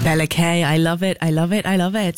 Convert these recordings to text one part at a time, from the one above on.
Bella Kay, I love it, I love it, I love it.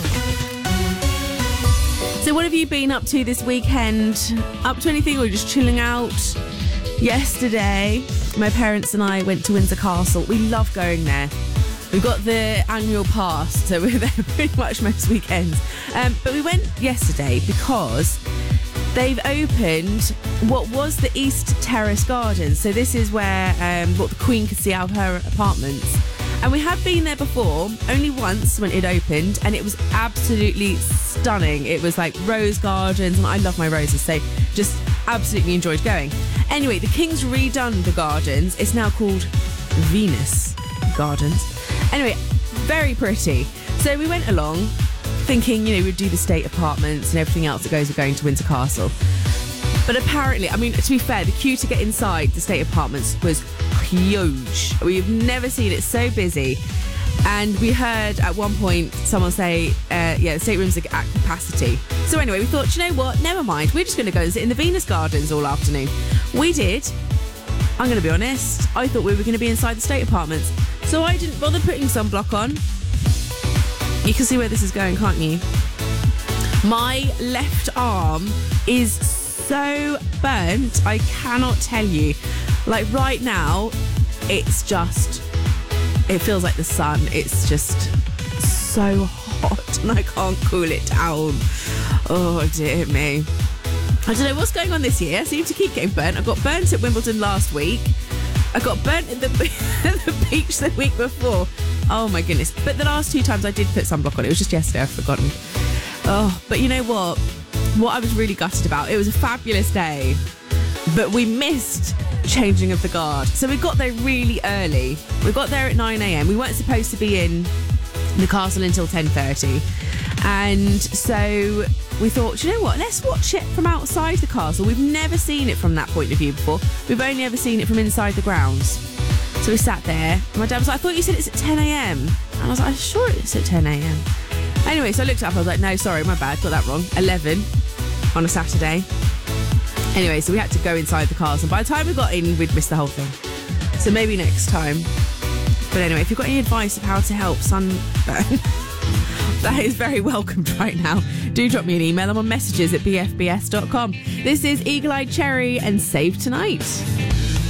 So what have you been up to this weekend? Up to anything or just chilling out? Yesterday, my parents and I went to Windsor Castle. We love going there. We've got the annual pass, so we're there pretty much most weekends. But we went yesterday because they've opened what was the East Terrace Gardens. So this is where what the Queen could see out of her apartments. And we had been there before, only once when it opened, and it was absolutely stunning. It was like rose gardens, and I love my roses, so just absolutely enjoyed going. Anyway, the King's redone the gardens. It's now called Venus Gardens. Anyway, very pretty. So we went along thinking, we'd do the state apartments and everything else that goes with going to Windsor Castle. But apparently, to be fair, the queue to get inside the state apartments was huge. We've never seen it so busy. And we heard at one point someone say, the staterooms are at capacity. So anyway, we thought, you know what? Never mind. We're just going to go and sit in the Venus Gardens all afternoon. We did. I'm going to be honest. I thought we were going to be inside the state apartments. So I didn't bother putting sunblock on. You can see where this is going, can't you? My left arm is so burnt, I cannot tell you. Like right now, it feels like the sun. It's just so hot and I can't cool it down. Oh dear me. I don't know what's going on this year. I seem to keep getting burnt. I got burnt at Wimbledon last week. I got burnt at the beach the week before. Oh my goodness. But the last 2 times I did put sunblock on. It was just yesterday, I've forgotten. Oh, but you know what? What I was really gutted about, it was a fabulous day, but we missed changing of the guard. So we got there really early. We got there at 9 a.m. We weren't supposed to be in the castle until 10:30. And so we thought, you know what, let's watch it from outside the castle. We've never seen it from that point of view before. We've only ever seen it from inside the grounds. So we sat there, and my dad was like, I thought you said it's at 10 a.m. And I was like, I'm sure it's at 10 a.m. Anyway, so I looked up, I was like, no, sorry, my bad, got that wrong. 11 on a Saturday. Anyway, so we had to go inside the castle. By the time we got in, we'd missed the whole thing. So maybe next time. But anyway, if you've got any advice of how to help sunburn, that is very welcomed right now. Do drop me an email. I'm on messages@bfbs.com. This is Eagle Eye Cherry and Save Tonight.